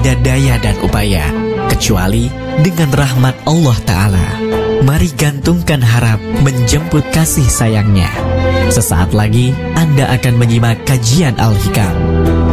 ada daya dan upaya kecuali dengan rahmat Allah Ta'ala. Mari gantungkan harap menjemput kasih sayangnya. Sesaat lagi Anda akan menyimak kajian Al-Hikam.